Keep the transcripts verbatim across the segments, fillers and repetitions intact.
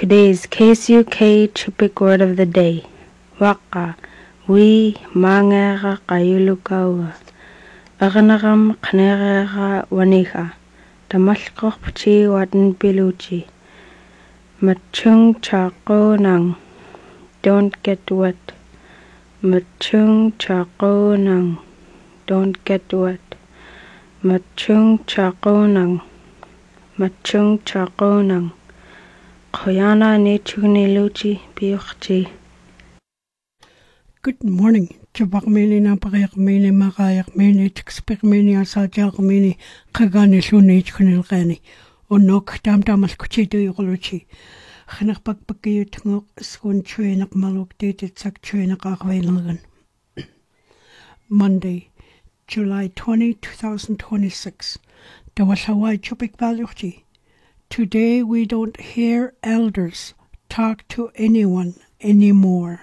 Today's K S U K Chupic Word of the Day. Waka, wi mangera kayulukawa. Aganagam knerera waniha. Damalkoch pchi watan piluchi. Machung chako nang. Don't get wet. Machung chako nang. Don't get wet. Machung chako nang. Machung chako nang. Koyana ne chugni luchi biuchi. Good morning. Chubak mini na pakayak mini makayak mini tikspik mini asajak mini kagani luni chkunil gani. Unok tam tamas kuchito yukuluchi. Khanak pagpagkayo tangok skun chuenak maluk dated sak chuenak akwainlagan. Monday, July twentieth, twenty twenty-six. Dawasawai chupik baluchi. Today we don't hear elders talk to anyone anymore.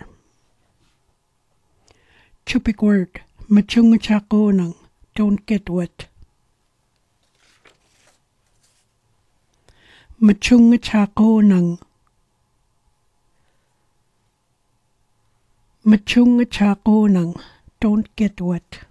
Chupik word, machung chako nang, don't get wet. Machung chako nang. Machung chako nang, don't get wet.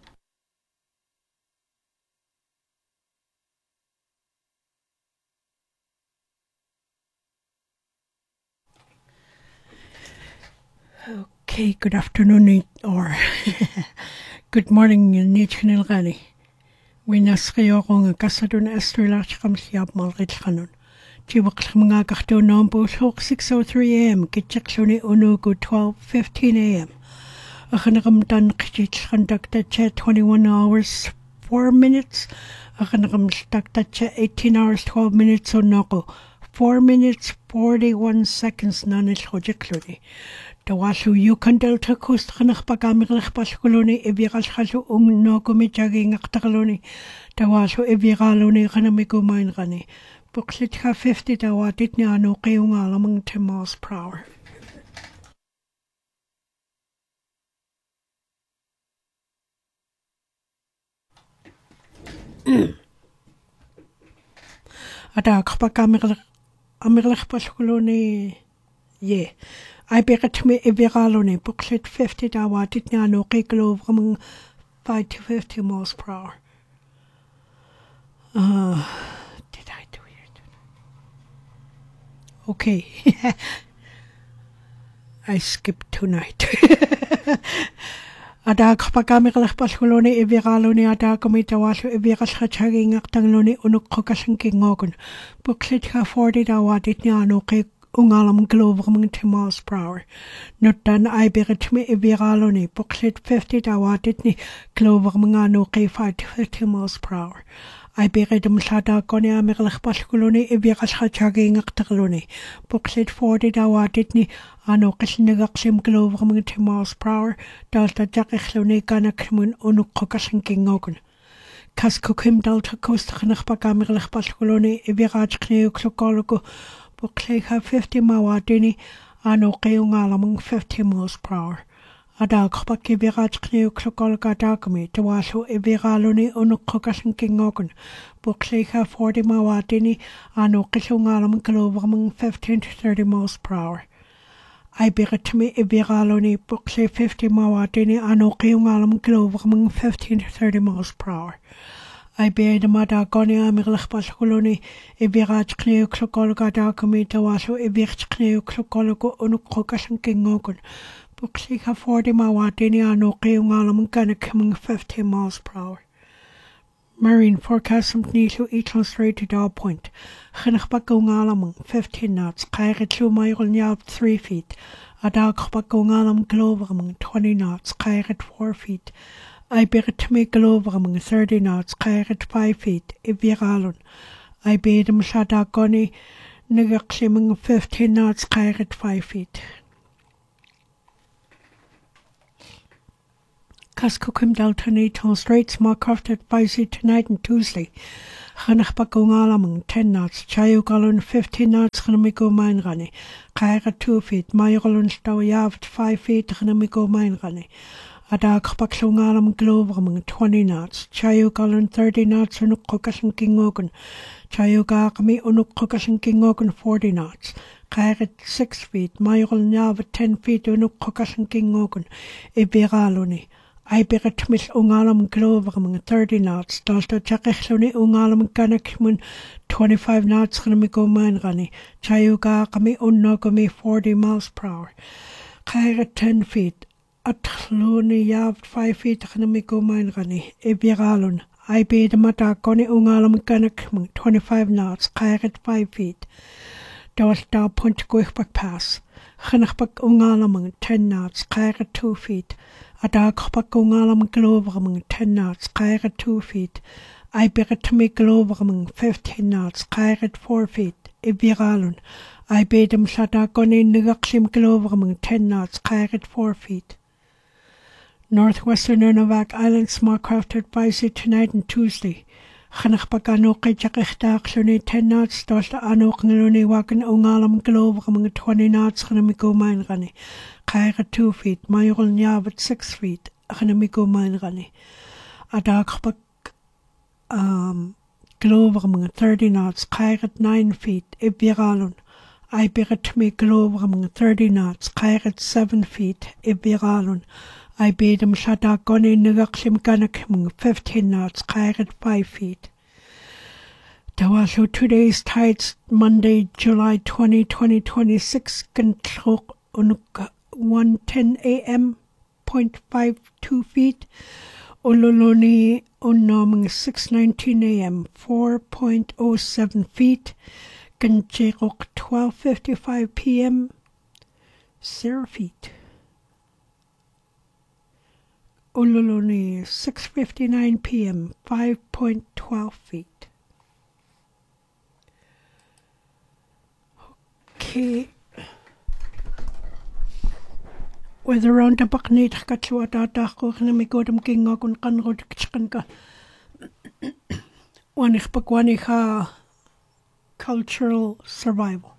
Okay, good afternoon or good morning in Nitchnil Gani. We nasrio on a Casadun Estrelach comes yap malrich canon. Chibaklamanga Gahto Nambo Hawk six oh three a m. Kitchakloni Unugu twelve fifteen a m. Ahanagam Dan Kitch conducted chat twenty one hours four minutes. Ahanagam conducted chat eighteen hours twelve minutes on Noko. Four minutes forty one seconds nanish hojakloni. Tawashu Yukon Delta Coast Hanach Pagamilach Pascoloni, Eviral Hasu Ung no Gomijagi Naktakaloni, Tawashu Eviraloni, Hanamigo Mine Rani. Booklet have fifty Tawa Ditniano Keung Alamang ten miles per hour. Ada Kapagamilach Amirlach Pascoloni, ye. I begat me eviraloni, booklet fifty dawa ditniano keglo among five to fifty miles per hour. Uh, did I do it? Okay. I skipped tonight. Ada kapagamiglach pasuloni eviraloni ada komitawasu eviras hachaging actangloni unukokasing ngogun. Booklet ha forty dawa ditniano keg. Ungalam glover among ten miles per hour. Not done I begat me eviraloni, booklet fifty dawatitni, glover among K five to fifty miles per hour. I begat them shada gonia merlach pasculoni, eviras hachaging actaloni, booklet forty dawatitni, ano kisnagaxim glover among ten miles per hour, delta jackloni gana krimun unukokasing ogun. Kaskokim delta coast hanachpagamirlach pasculoni, eviraj kneo clocologo. Booklet have fifty mawadini, ano keung alamang fifty miles per hour. Ada kapaki viraj kneo klokolga dagami, tawaso eviraloni unukokasin kingogun. Booklet have forty mawadini, ano kisung alamang glover fifteen to thirty miles per hour. I begatmi eviraloni, booklet fifty mawadini, ano keung alamang glover fifteen to thirty miles per hour. I bear the mother gonia mirlach pascoloni, a viraj kneo clocologa darkami tawaso, a virch kneo clocologo unukokas and kingogun. Booksy have forty mawadini ano keung alam gonna coming fifteen miles per hour. Marine forecast some nisu each on straight to Dow Point. Henachbagung alam fifteen knots, kaira two mile nyab three feet. Ada bagung alam glover twenty knots, kaira four feet. I begat me glover among thirty knots, kair five feet, eviralon. I bade him shada goni, nigaksiming fifteen knots, kair five feet. Kaskokim Deltani Toll Straits, Marcroft advisory tonight and Tuesday. Hanach bagung alamang ten knots, chayugalon fifteen knots, hanamigo mine rani. Kair two feet, mayolon stow yaft five feet, hanamigo mine rani. Ada kapaksungalam glover among twenty knots, chayugalan thirty knots, unukokas and kingogan, chayugakami unukokas and kingogan forty knots, Kairet six feet, Mayol Nava ten feet, Unukokasan King Ogun, Ibiraluni. I beret mis ungalam glover among thirty knots, Dosta Chakechluni ungalam ganakmun twenty-five knots Hanamiko Manrani, Chayuga Kami Unnogami forty miles per hour. Kairet ten feet, Atluni Yav five feet Hanamiko Manrani, Ibiralun. I bid Matakoni ungalam ganakmun twenty-five knots, Kairet five feet. Dosta Punt Guichbak Pass. Chanachbak ungalam ten knots, Kairet two feet. Adagchbak ungalam glover ten knots, Kairet two feet. I beret me glover fifteen knots, Kairet four feet. Ibiralun. I bid him Sadagoni Nugakshim glover ten knots, Kairet four feet. Northwestern Nunavak Island Small Craft Advisory tonight and Tuesday. Chanachbak anoke jakechtak shuni ten knots, Dosta anok niluni wakan ungalam glover twenty knots, Hanamiko Mainrani. Kairet two feet, Mayol Nyavat six feet, Hanamiko Mainrani. Adagchbak um glover thirty knots, Kairet nine feet, Ibiralun. I beret me glover thirty knots, Kairet seven feet, Ibiralun. I bid him Shadagoni Nugakshim Ganakimung fifteen knots, Kairet five feet. Tawasho today's tides, Monday, July twentieth, twenty twenty-six, Gantrok Unuk one ten a m, point five two feet. Ololoni Unoming six nineteen a m, four point oh seven feet. Ganjerok twelve fifty-five p m, zero feet. Ololoni six fifty-nine p m, five point one two feet. Okay. Weather around the Baknit Katsuata Namigodam King Ogun Kanrod Kchkanka. Wanich Bakwanika Cultural Survival.